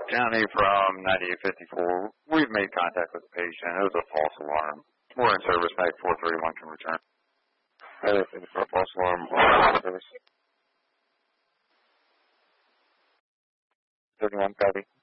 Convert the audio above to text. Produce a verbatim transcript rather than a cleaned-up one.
County from ninety-eight fifty-four. We've made contact with the patient. It was a false alarm. We're in service. Mag four thirty-one can return. ninety-eight fifty-four, false alarm. All service. thirty-one, copy.